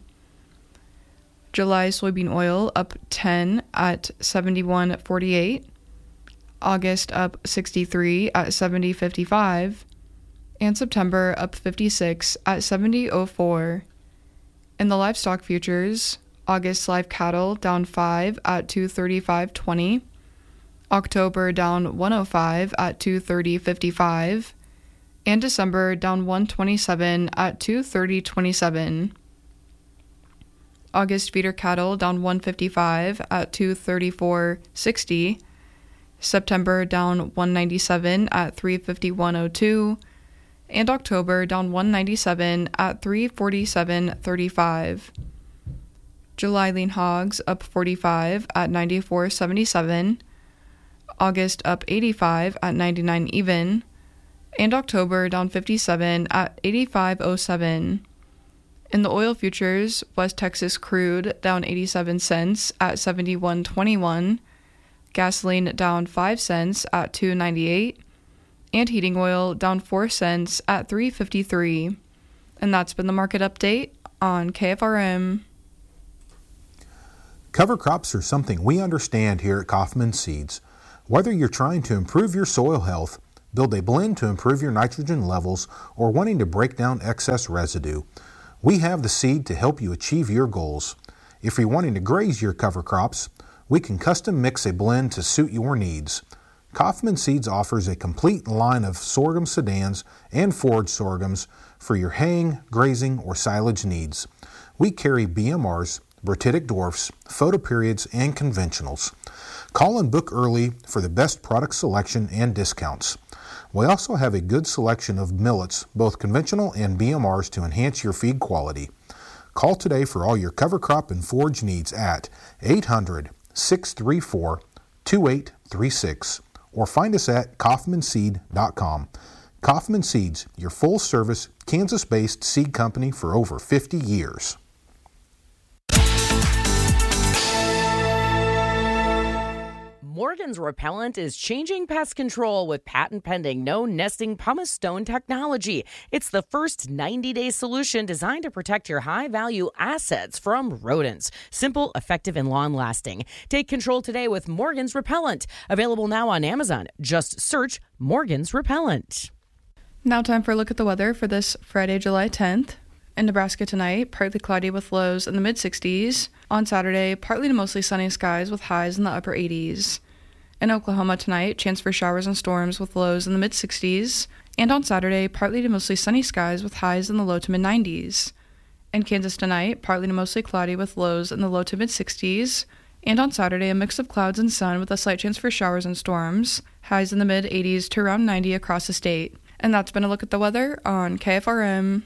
July soybean oil up ten at seventy-one forty-eight. August up sixty-three at seventy fifty-five. And September up fifty-six at seventy oh four. In the livestock futures, August live cattle down five at two thirty-five twenty. October down one oh five at two thirty fifty-five. And December down one twenty-seven at two thirty twenty-seven. August feeder cattle down one fifty-five at two thirty-four sixty. September down one ninety-seven at three fifty-one oh two. And October down one ninety-seven at three forty-seven thirty-five. July lean hogs up forty-five at ninety-four seventy-seven. August up eighty-five at ninety-nine even. And October down fifty-seven at eighty-five oh seven. In the oil futures, West Texas crude down eighty-seven cents at seventy-one twenty-one. Gasoline down five cents at two ninety-eight. And heating oil down four cents at three fifty-three. And that's been the market update on K F R M. Cover crops are something we understand here at Kaufman Seeds. Whether you're trying to improve your soil health, build a blend to improve your nitrogen levels, or wanting to break down excess residue, we have the seed to help you achieve your goals. If you're wanting to graze your cover crops, we can custom mix a blend to suit your needs. Kaufman Seeds offers a complete line of sorghum sedans and forage sorghums for your haying, grazing, or silage needs. We carry B M Rs, Bratitic dwarfs, photoperiods, and conventionals. Call and book early for the best product selection and discounts. We also have a good selection of millets, both conventional and B M Rs, to enhance your feed quality. Call today for all your cover crop and forage needs at eight hundred, six three four, two eight three six or find us at kaufman seed dot com. Kaufman Seeds, your full-service, Kansas-based seed company for over fifty years. Morgan's Repellent is changing pest control with patent-pending no-nesting pumice stone technology. It's the first ninety-day solution designed to protect your high-value assets from rodents. Simple, effective, and long-lasting. Take control today with Morgan's Repellent. Available now on Amazon. Just search Morgan's Repellent. Now time for a look at the weather for this Friday, July tenth. In Nebraska tonight, partly cloudy with lows in the mid-sixties. On Saturday, partly to mostly sunny skies with highs in the upper eighties. In Oklahoma tonight, chance for showers and storms with lows in the mid-sixties. And on Saturday, partly to mostly sunny skies with highs in the low to mid-nineties. In Kansas tonight, partly to mostly cloudy with lows in the low to mid-sixties. And on Saturday, a mix of clouds and sun with a slight chance for showers and storms. Highs in the mid-eighties to around ninety across the state. And that's been a look at the weather on K F R M.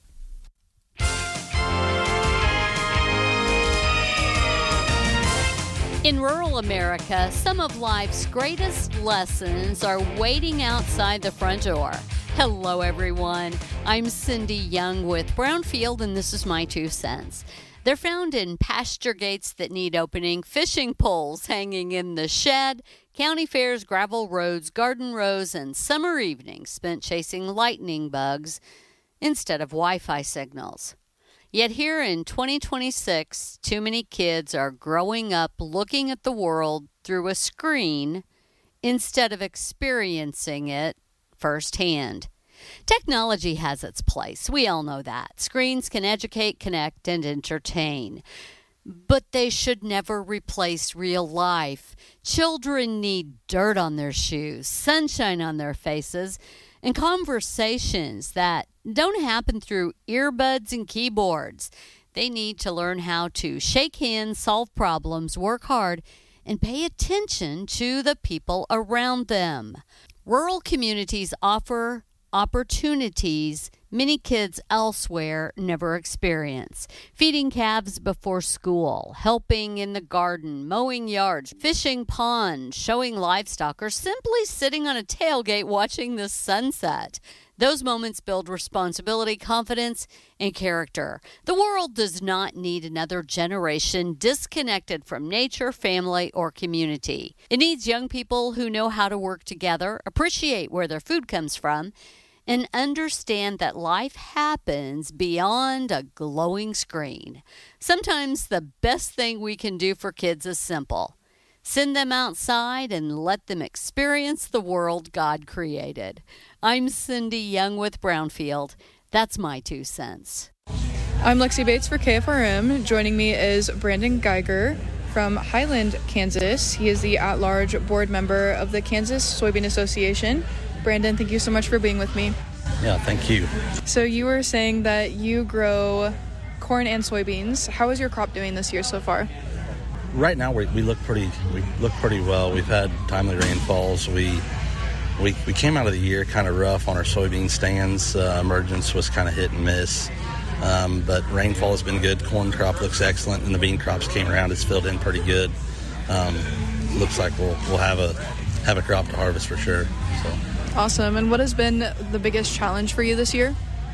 In rural America, some of life's greatest lessons are waiting outside the front door. Hello, everyone. I'm Cindy Young with Brownfield, and this is my two cents. They're found in pasture gates that need opening, fishing poles hanging in the shed, county fairs, gravel roads, garden rows, and summer evenings spent chasing lightning bugs instead of Wi-Fi signals. Yet here in twenty twenty-six, too many kids are growing up looking at the world through a screen instead of experiencing it firsthand. Technology has its place. We all know that. Screens can educate, connect, and entertain. But they should never replace real life. Children need dirt on their shoes, sunshine on their faces, and conversations that don't happen through earbuds and keyboards. They need to learn how to shake hands, solve problems, work hard, and pay attention to the people around them. Rural communities offer opportunities many kids elsewhere never experience. Feeding calves before school, helping in the garden, mowing yards, fishing ponds, showing livestock, or simply sitting on a tailgate watching the sunset. Those moments build responsibility, confidence, and character. The world does not need another generation disconnected from nature, family, or community. It needs young people who know how to work together, appreciate where their food comes from, and understand that life happens beyond a glowing screen. Sometimes the best thing we can do for kids is simple. Send them outside and let them experience the world God created. I'm Cindy Young with Brownfield. That's my two cents. I'm Lexi Bates for K F R M. Joining me is Brandon Geiger from Highland, Kansas. He is the at-large board member of the Kansas Soybean Association. Brandon, thank you so much for being with me. Yeah, thank you. So you were saying that you grow corn and soybeans. How is your crop doing this year so far? Right now we, we look pretty we look pretty well. We've had timely rainfalls. We we we came out of the year kind of rough on our soybean stands. Uh, emergence was kind of hit and miss. Um, but rainfall has been good. Corn crop looks excellent, and the bean crops came around. It's filled in pretty good. Um, looks like we'll we'll have a have a crop to harvest for sure. So. Awesome. And what has been the biggest challenge for you this year?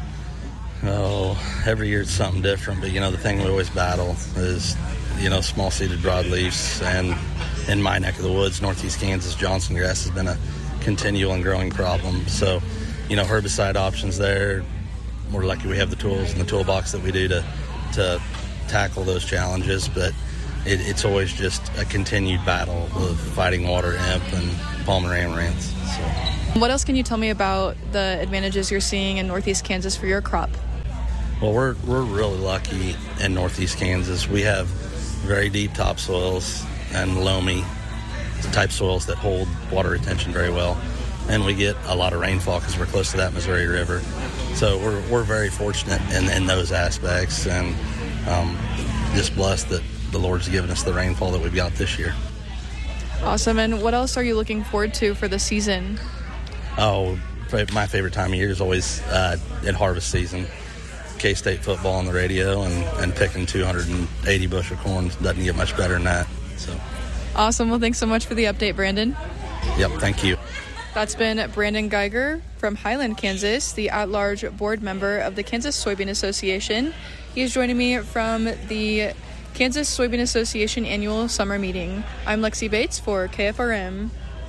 Oh, every year it's something different. But you know, the thing we always battle is, you know, small seeded broadleafs, and in my neck of the woods, northeast Kansas, Johnson grass has been a continual and growing problem. So, you know, herbicide options there. We're lucky we have the tools in the toolbox that we do to to tackle those challenges, but it, it's always just a continued battle of fighting water hemp and Palmer amaranths. So. What else can you tell me about the advantages you're seeing in northeast Kansas for your crop? Well, we're we're really lucky in northeast Kansas. We have very deep topsoils and loamy type soils that hold water retention very well, and we get a lot of rainfall because we're close to that Missouri River. So we're we're very fortunate in, in those aspects, and um, just blessed that the Lord's given us the rainfall that we've got this year. Awesome. And what else are you looking forward to for the season? Oh, my favorite time of year is always uh, at harvest season. K-State football on the radio and, and picking two hundred eighty bushel corn doesn't get much better than that. So. Awesome. Well, thanks so much for the update, Brandon. Yep, thank you. That's been Brandon Geiger from Highland, Kansas, the at-large board member of the Kansas Soybean Association. He is joining me from the Kansas Soybean Association annual summer meeting. I'm Lexi Bates for K F R M.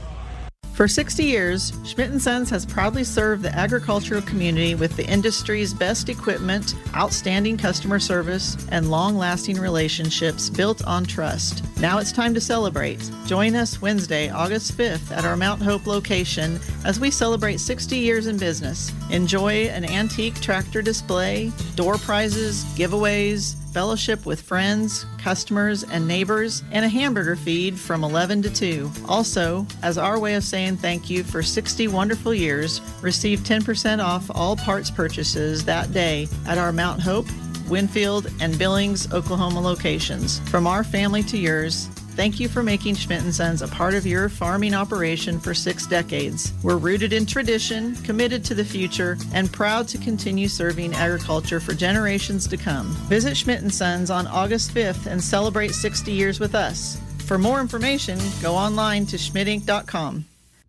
For sixty years, Schmidt and Sons has proudly served the agricultural community with the industry's best equipment, outstanding customer service, and long-lasting relationships built on trust. Now it's time to celebrate. Join us Wednesday, August fifth at our Mount Hope location as we celebrate sixty years in business. Enjoy an antique tractor display, door prizes, giveaways, fellowship with friends, customers, and neighbors, and a hamburger feed from eleven to two. Also, as our way of saying thank you for sixty wonderful years, receive ten percent off all parts purchases that day at our Mount Hope, Winfield, and Billings, Oklahoma locations. From our family to yours, thank you for making Schmidt and Sons a part of your farming operation for six decades. We're rooted in tradition, committed to the future, and proud to continue serving agriculture for generations to come. Visit Schmidt and Sons on August fifth and celebrate sixty years with us. For more information, go online to schmidt inc dot com.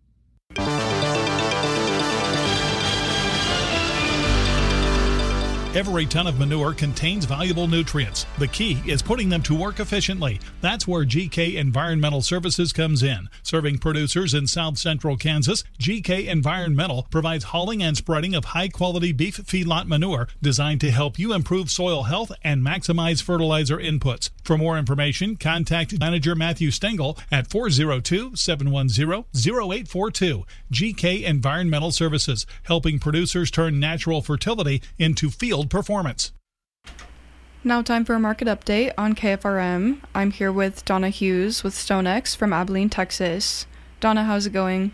Every ton of manure contains valuable nutrients. The key is putting them to work efficiently. That's where G K Environmental Services comes in. Serving producers in south central Kansas, G K Environmental provides hauling and spreading of high-quality beef feedlot manure designed to help you improve soil health and maximize fertilizer inputs. For more information, contact Manager Matthew Stengel at four oh two, seven one zero, zero eight four two. G K Environmental Services, helping producers turn natural fertility into field performance. Now time for a market update on K F R M. I'm here with Donna Hughes with StoneX from Abilene, Texas. Donna, how's it going?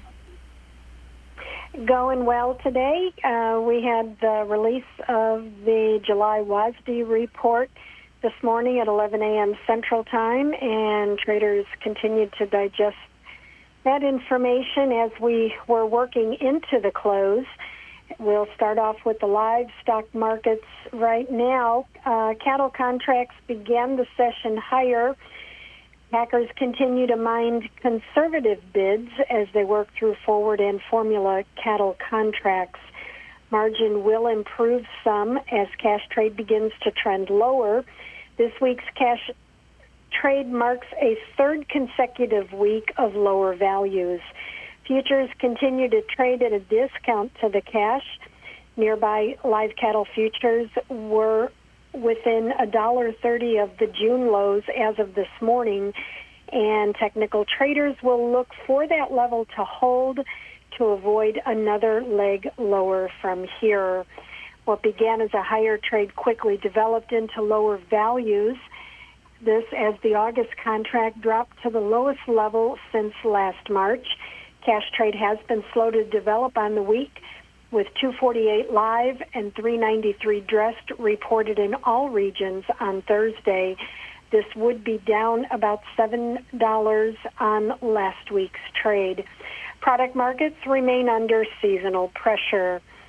Going well today. Uh, we had the release of the July W A S D report this morning at eleven a.m. Central Time, and traders continued to digest that information as we were working into the close. We'll start off with the livestock markets right now. Uh, cattle contracts began the session higher. Packers continue to mind conservative bids as they work through forward and formula cattle contracts. Margin will improve some as cash trade begins to trend lower. This week's cash trade marks a third consecutive week of lower values. Futures continue to trade at a discount to the cash. Nearby live cattle futures were within one dollar thirty of the June lows as of this morning, and technical traders will look for that level to hold to avoid another leg lower from here. What began as a higher trade quickly developed into lower values. This as the August contract dropped to the lowest level since last March. Cash trade has been slow to develop on the week, with two forty-eight live and three ninety-three dressed reported in all regions on Thursday. This would be down about seven dollars on last week's trade. Product markets remain under seasonal pressure.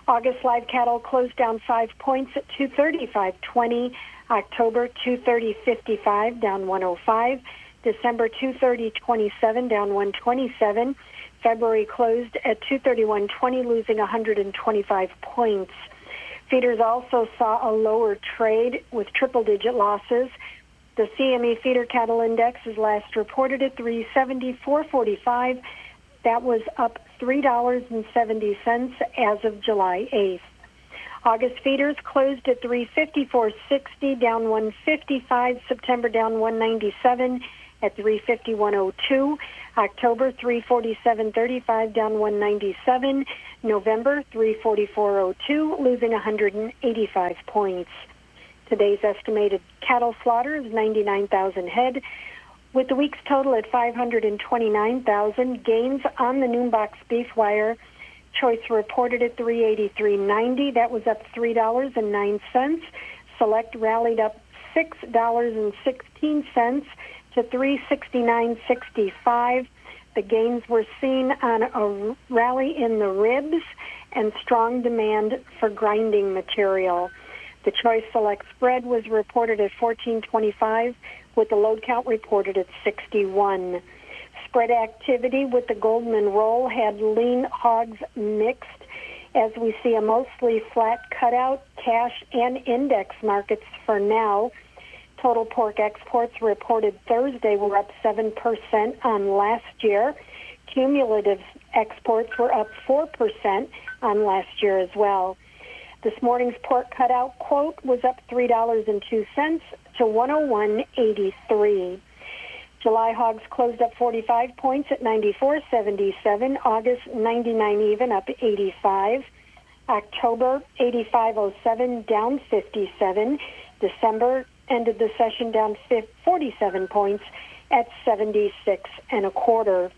August live cattle closed down five points at two thirty-five twenty. October two thirty fifty-five down one oh five. December two thirty twenty-seven down one twenty-seven. February closed at two thirty-one twenty, losing one hundred twenty-five points. Feeders also saw a lower trade with triple-digit losses. The C M E Feeder Cattle Index is last reported at three seventy-four forty-five. That was up three dollars and seventy cents as of July eighth. August feeders closed at three fifty-four sixty, down one fifty-five. September down one ninety-seven at three fifty-one oh two. October three forty-seven thirty-five, down one ninety-seven. November three forty-four oh two, losing one hundred eighty-five points. Today's estimated cattle slaughter is ninety-nine thousand head, with the week's total at five hundred twenty-nine thousand. Gains on the noon box beef wire. Choice reported at three eighty-three ninety. That was up three dollars and nine cents. Select rallied up six dollars and sixteen cents to three sixty-nine sixty-five. The gains were seen on a rally in the ribs and strong demand for grinding material. The Choice Select spread was reported at fourteen twenty-five, with the load count reported at sixty-one. Spread activity with the Goldman roll had lean hogs mixed, as we see a mostly flat cutout, cash, and index markets for now. Total pork exports reported Thursday were up seven percent on last year. Cumulative exports were up four percent on last year as well. This morning's pork cutout quote was up three dollars and two cents to one oh one eighty-three. July hogs closed up forty-five points at ninety-four seventy-seven. August ninety-nine even, up eighty-five. October eighty-five oh seven, down fifty-seven. December ended the session down forty-seven points at seventy-six and a quarter.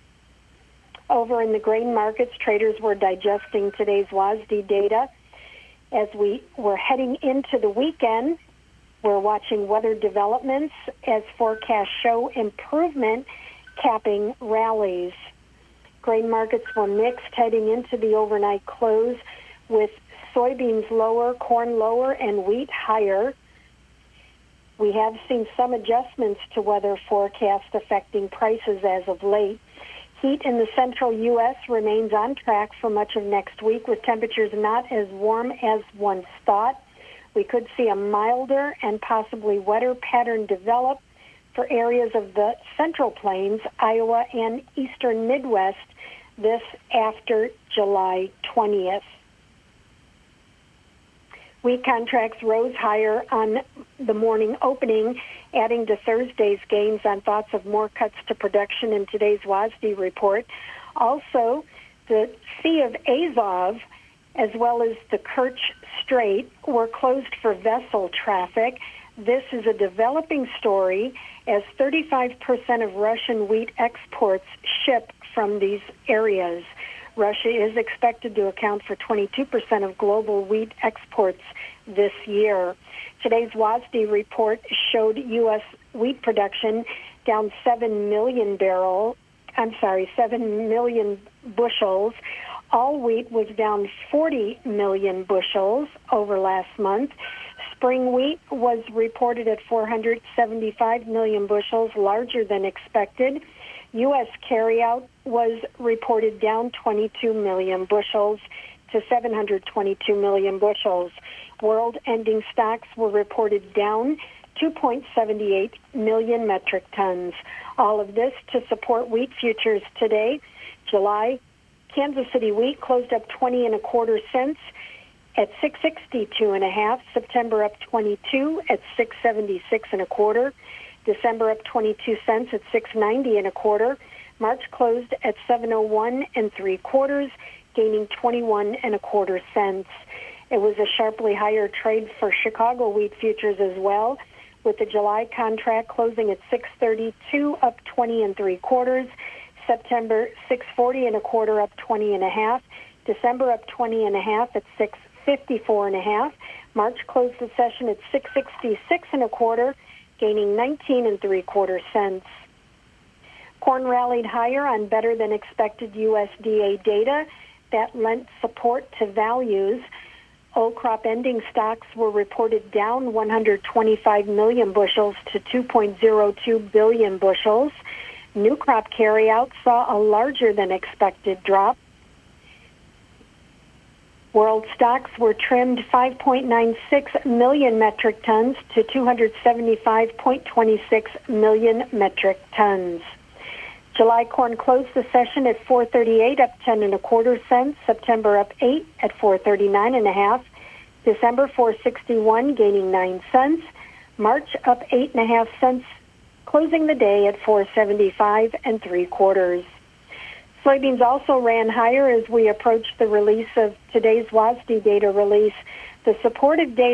Over in the grain markets, traders were digesting today's W A S D data. As we were heading into the weekend, we're watching weather developments as forecasts show improvement, capping rallies. Grain markets were mixed heading into the overnight close, with soybeans lower, corn lower, and wheat higher. We have seen some adjustments to weather forecasts affecting prices as of late. Heat in the central U S remains on track for much of next week, with temperatures not as warm as once thought. We could see a milder and possibly wetter pattern develop for areas of the Central Plains, Iowa, and eastern Midwest, this after July twentieth. Wheat contracts rose higher on the morning opening, adding to Thursday's gains on thoughts of more cuts to production in today's W A S D report. Also, the Sea of Azov, as well as the Kerch Strait, were closed for vessel traffic. This is a developing story, as thirty-five percent of Russian wheat exports ship from these areas. Russia is expected to account for twenty-two percent of global wheat exports this year. Today's W A S D report showed U S wheat production down seven million barrels, I'm sorry, seven million bushels. All wheat was down forty million bushels over last month. Spring wheat was reported at four hundred seventy-five million bushels, larger than expected. U S carryout was reported down twenty-two million bushels to seven hundred twenty-two million bushels. World ending stocks were reported down two point seven eight million metric tons. All of this to support wheat futures today. July Kansas City wheat closed up twenty and a quarter cents at six sixty-two and a half. September up twenty-two at six seventy-six and a quarter. December up twenty-two cents at six ninety and a quarter. March closed at seven oh one and three quarters, gaining twenty-one and a quarter cents. It was a sharply higher trade for Chicago wheat futures as well, with the July contract closing at six thirty-two, up twenty and three quarters. September six forty and a quarter, up twenty and a half. December up twenty and a half at six fifty-four and a half. March closed the session at six sixty-six and a quarter, gaining nineteen and three quarter cents. Corn rallied higher on better than expected U S D A data. that lent support to values. Old crop ending stocks were reported down one hundred twenty-five million bushels to two point zero two billion bushels. New crop carryout saw a larger than expected drop. World stocks were trimmed five point nine six million metric tons to two hundred seventy-five point two six million metric tons. July corn closed the session at four thirty-eight, up ten and a quarter cents. September up eight at four thirty-nine and a half. December four sixty-one, gaining nine cents. March up eight and a half cents, closing the day at four seventy-five and three quarters. Soybeans also ran higher as we approached the release of today's W A S D data release. The supportive data